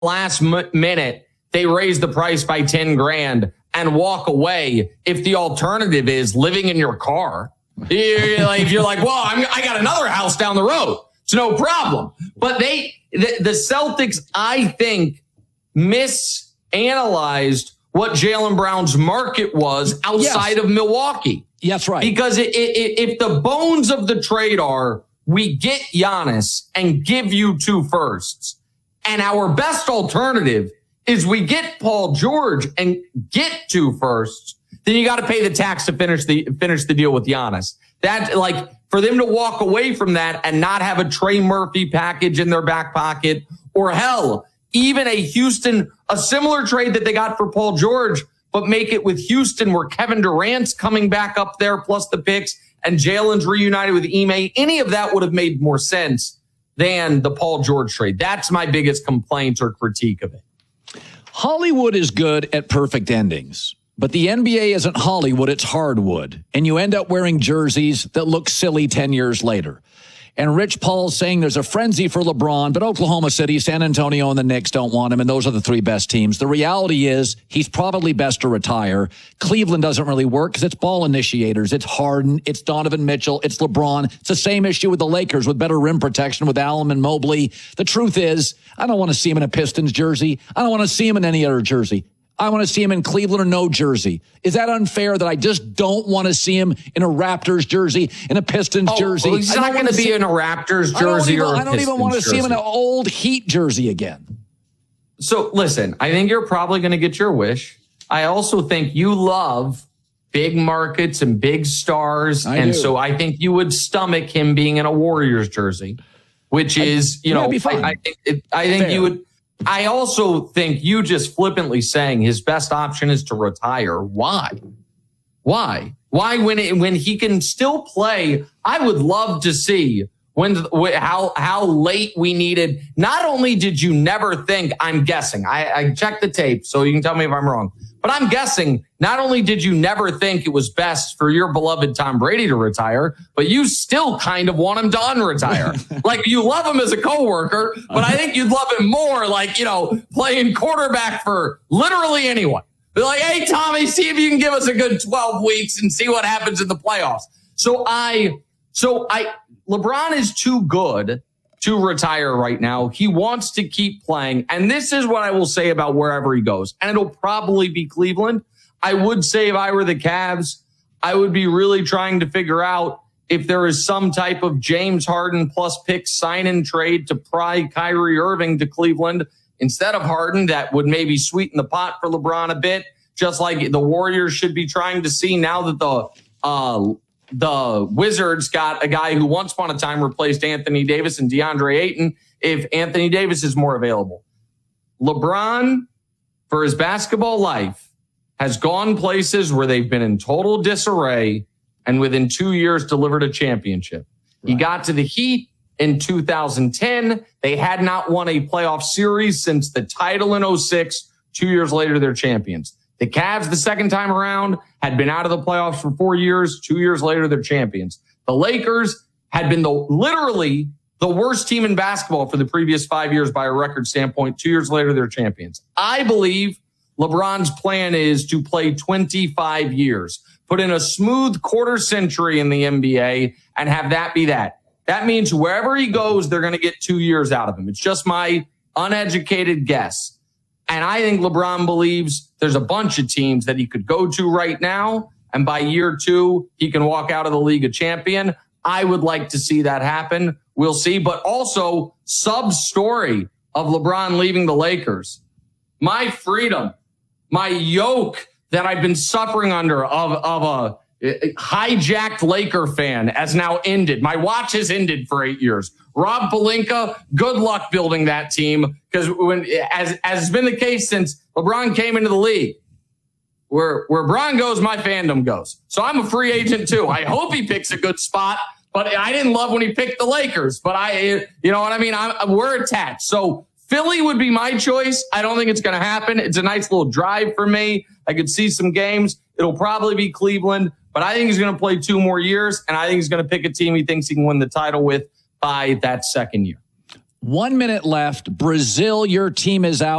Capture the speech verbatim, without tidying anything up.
last m- minute, they raise the price by ten grand and walk away if the alternative is living in your car. You're like, you're like, well, I'm, I got another house down the road. It's no problem. But they, the, the Celtics, I think, misanalyzed what Jaylen Brown's market was outside yes. of Milwaukee. That's right. Because it, it, if the bones of the trade are we get Giannis and give you two firsts, and our best alternative is we get Paul George and get two firsts, then you got to pay the tax to finish the finish the deal with Giannis. That, like, for them to walk away from that and not have a Trey Murphy package in their back pocket, or hell, even a Houston, a similar trade that they got for Paul George, but make it with Houston where Kevin Durant's coming back up there plus the picks and Jalen's reunited with Ime. Any of that would have made more sense than the Paul George trade. That's my biggest complaint or critique of it. Hollywood is good at perfect endings. But the N B A isn't Hollywood, it's hardwood. And you end up wearing jerseys that look silly ten years later. And Rich Paul's saying there's a frenzy for LeBron, but Oklahoma City, San Antonio, and the Knicks don't want him, and those are the three best teams. The reality is he's probably best to retire. Cleveland doesn't really work because it's ball initiators. It's Harden, it's Donovan Mitchell, it's LeBron. It's the same issue with the Lakers with better rim protection with Allen and Mobley. The truth is, I don't want to see him in a Pistons jersey. I don't want to see him in any other jersey. I want to see him in Cleveland or no jersey. Is that unfair that I just don't want to see him in a Raptors jersey, in a Pistons oh, jersey? Well, he's not going to be see, in a Raptors jersey even, or a I don't Pistons even want to jersey. see him in an old Heat jersey again. So listen, I think you're probably going to get your wish. I also think you love big markets and big stars. I and do. so I think you would stomach him being in a Warriors jersey, which is, you yeah, know, be fun. I, I think, it, I think Fair. you would. I also think you just flippantly saying his best option is to retire. Why? Why? Why when it, when he can still play? I would love to see when how how late we needed. Not only did you never think, I'm guessing, I, I checked the tape, so you can tell me if I'm wrong. But I'm guessing not only did you never think it was best for your beloved Tom Brady to retire, but you still kind of want him to unretire. Like, you love him as a coworker, but I think you'd love him more, like, you know, playing quarterback for literally anyone. Be like, hey, Tommy, see if you can give us a good twelve weeks and see what happens in the playoffs. So I, so I, LeBron is too good to retire right now. He wants to keep playing. And this is what I will say about wherever he goes. And it'll probably be Cleveland. I would say if I were the Cavs, I would be really trying to figure out if there is some type of James Harden plus pick sign and trade to pry Kyrie Irving to Cleveland instead of Harden. That would maybe sweeten the pot for LeBron a bit, just like the Warriors should be trying to see now that the, uh, the Wizards got a guy who once upon a time replaced Anthony Davis and DeAndre Ayton, if Anthony Davis is more available. LeBron, for his basketball life, has gone places where they've been in total disarray and within two years delivered a championship. Right. He got to the Heat in two thousand ten. They had not won a playoff series since the title in oh six. Two years later, they're champions. The Cavs, the second time around, had been out of the playoffs for four years. Two years later, they're champions. The Lakers had been the literally the worst team in basketball for the previous five years by a record standpoint. Two years later, they're champions. I believe LeBron's plan is to play twenty-five years, put in a smooth quarter century in the N B A, and have that be that. That means wherever he goes, they're going to get two years out of him. It's just my uneducated guess. And I think LeBron believes there's a bunch of teams that he could go to right now, and by year two, he can walk out of the league a champion. I would like to see that happen. We'll see. But also, sub-story of LeBron leaving the Lakers. My freedom, my yoke that I've been suffering under of, of a hijacked Laker fan has now ended. My watch has ended for eight years. Rob Pelinka, good luck building that team, because when, as, as has been the case since LeBron came into the league, where, where Bron goes, my fandom goes. So I'm a free agent too. I hope he picks a good spot, but I didn't love when he picked the Lakers, but I, you know what I mean? I'm, we're attached. So Philly would be my choice. I don't think it's going to happen. It's a nice little drive for me. I could see some games. It'll probably be Cleveland, but I think he's going to play two more years, and I think he's going to pick a team he thinks he can win the title with by that second year. One minute left. Brazil, your team is out.